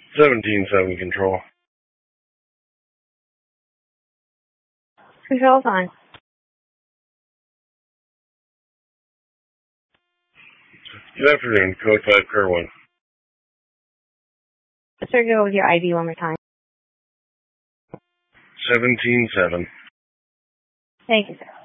17-7 control. Control's on. Good afternoon, Code 5, Car 1. Sir, go with your ID one more time. 17-7. Thank you, sir.